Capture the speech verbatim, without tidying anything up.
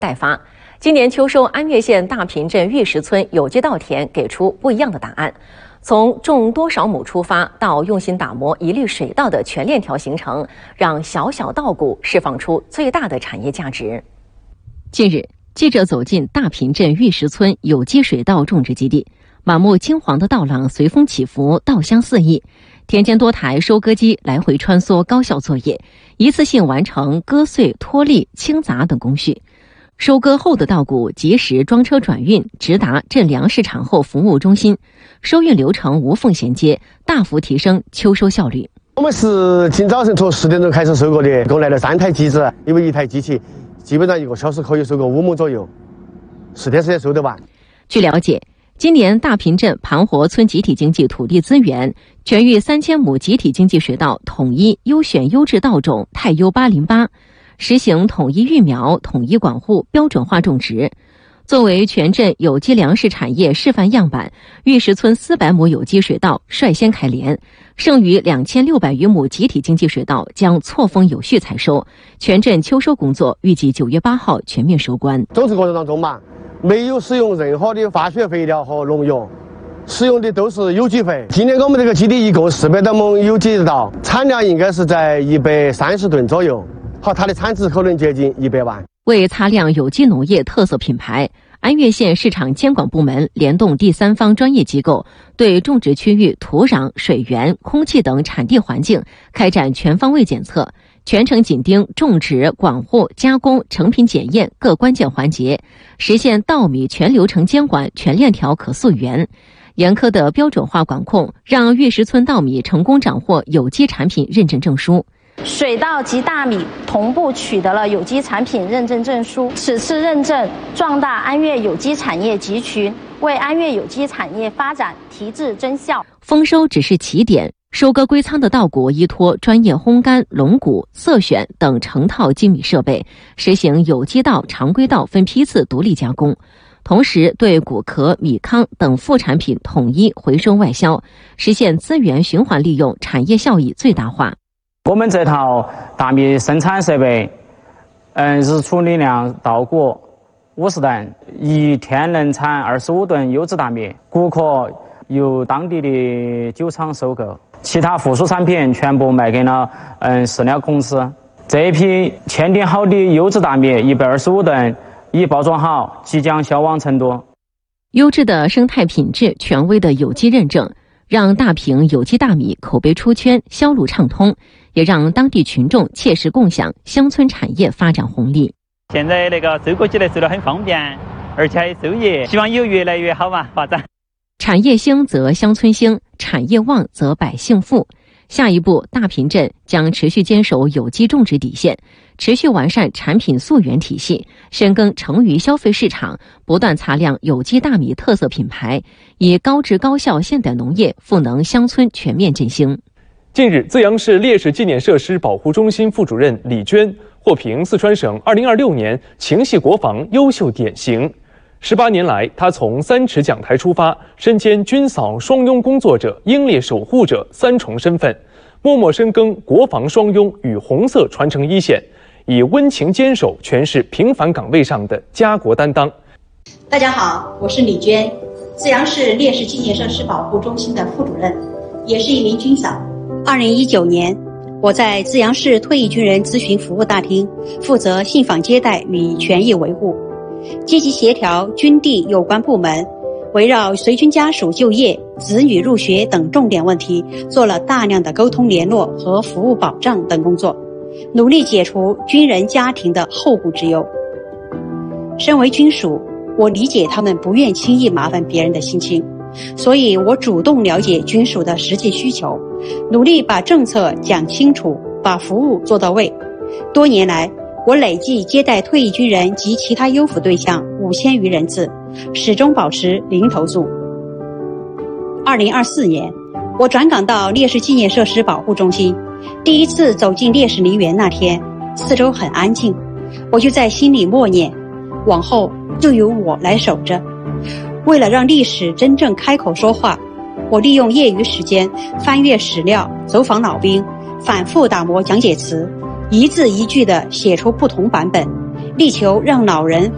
待发。今年秋收，安岳县大坪镇玉石村有机稻田给出不一样的答案。从种多少亩出发，到用心打磨一粒水稻的全链条形成，让小小稻谷释放出最大的产业价值。近日，记者走进大坪镇玉石村有机水稻种植基地，满目金黄的稻浪随风起伏，稻香四溢。田间多台收割机来回穿梭，高效作业，一次性完成割碎、脱粒、清杂等工序。收割后的稻谷及时装车转运，直达镇粮食产后服务中心，收运流程无缝衔接，大幅提升秋收效率。 我们是今早晨从十点钟开始收割的，共来了三台机子，因为一台机器基本上一个小时可以收割五亩左右，十天时间收得完。 据了解，今年大坪镇盘活村集体经济土地资源全域三千亩集体经济水稻统一优选优质稻种太优八零八，实行统一育苗、统一管护、标准化种植。作为全镇有机粮食产业示范样板，玉石村四百亩有机水稻率先开镰，剩余两千六百余亩集体经济水稻将错峰有序采收。全镇秋收工作预计九月八号全面收官。 种植过程当中嘛，没有使用任何的化学肥料和农药，使用的都是有机肥。今年我们这个基地一共四百多亩有机稻，产量应该是在一百三十吨左右。好，它的产值可能接近一百万。 为擦亮有机农业特色品牌，安岳县市场监管部门联动第三方专业机构，对种植区域土壤、水源、空气等产地环境开展全方位检测，全程紧盯种植、管护、加工、成品检验各关键环节，实现稻米全流程监管、全链条可溯源。严苛的标准化管控让玉石村稻米成功斩获有机产品认证证书。 水稻及大米同步取得了有机产品认证证书，此次认证壮大安岳有机产业集群，为安岳有机产业发展提质增效。 丰收只是起点，收割归仓的稻谷依托专业烘干、笼谷、色选等成套精米设备，实行有机稻、常规稻分批次独立加工，同时对谷壳、米糠等副产品统一回收外销，实现资源循环利用，产业效益最大化。 我们这套大米生产设备，嗯，日出力量稻谷五十吨，一天能产二十五吨优质大米，谷壳由当地的酒厂收购，其他附属产品全部卖给了嗯饲料公司。这一批签订好的优质大米一百二十五吨，已包装好，即将销往成都。 优质的生态品质、权威的有机认证，让大坪有机大米口碑出圈，销路畅通，也让当地群众切实共享乡村产业发展红利。 现在那个收割起来收得很方便，而且还收益，希望有越来越好嘛发展。 产业兴则乡村兴，产业旺则百姓富。下一步，大坪镇将持续坚守有机种植底线，持续完善产品溯源体系，深耕成渝消费市场，不断擦亮有机大米特色品牌，以高质高效现代农业赋能乡村全面振兴。 近日，资阳市烈士纪念设施保护中心副主任李娟获评四川省二零二六年情系国防优秀典型。十八年来，他从三尺讲台出发，身兼军嫂、双拥工作者、英烈守护者三重身份，默默深耕国防双拥与红色传承一线，以温情坚守诠释平凡岗位上的家国担当。 大家好，我是李娟，资阳市烈士纪念设施保护中心的副主任，也是一名军嫂。二零一九年，我在资阳市退役军人咨询服务大厅负责信访接待与权益维护，积极协调军地有关部门，围绕随军家属就业、子女入学等重点问题，做了大量的沟通联络和服务保障等工作，努力解除军人家庭的后顾之忧。身为军属，我理解他们不愿轻易麻烦别人的心情，所以我主动了解军属的实际需求，努力把政策讲清楚，把服务做到位。多年来，我累计接待退役军人及其他优抚对象五千余人次，始终保持零投诉。二零二四年，我转岗到烈士纪念设施保护中心，第一次走进烈士陵园那天，四周很安静，我就在心里默念，往后就由我来守着。为了让历史真正开口说话，我利用业余时间翻阅史料，走访老兵，反复打磨讲解词，一字一句地写出不同版本，力求让老人